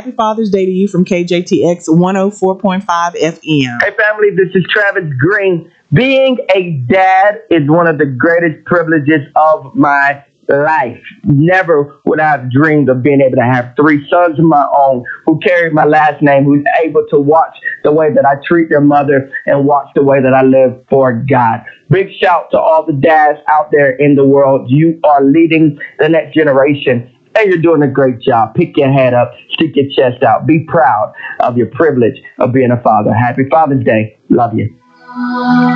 Happy Father's Day to you from KJTX 104.5 FM. Hey family, this is Travis Green. Being a dad is one of the greatest privileges of my life. Never would I have dreamed of being able to have 3 sons of my own who carry my last name, who's able to watch the way that I treat their mother and watch the way that I live for God. Big shout to all the dads out there in the world. You are leading the next generation, and you're doing a great job. Pick your head up, stick your chest out. Be proud of your privilege of being a father. Happy Father's Day. Love you.